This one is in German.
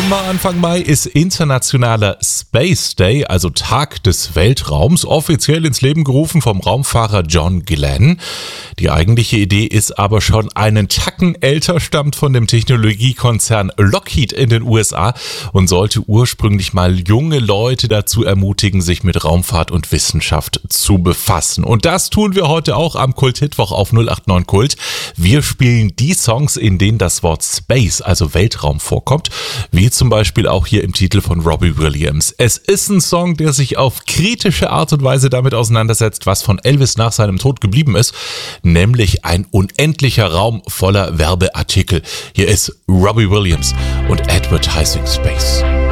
September, Anfang Mai ist internationaler Space Day, also Tag des Weltraums, offiziell ins Leben gerufen vom Raumfahrer John Glenn. Die eigentliche Idee ist aber schon einen Tacken älter, stammt von dem Technologiekonzern Lockheed in den USA und sollte ursprünglich mal junge Leute dazu ermutigen, sich mit Raumfahrt und Wissenschaft zu befassen. Und das tun wir heute auch am Kult-Hitwoch auf 089 Kult. Wir spielen die Songs, in denen das Wort Space, also Weltraum, vorkommt, wie zum Beispiel auch hier im Titel von Robbie Williams. Es ist ein Song, der sich auf kritische Art und Weise damit auseinandersetzt, was von Elvis nach seinem Tod geblieben ist, nämlich ein unendlicher Raum voller Werbeartikel. Hier ist Robbie Williams und Advertising Space.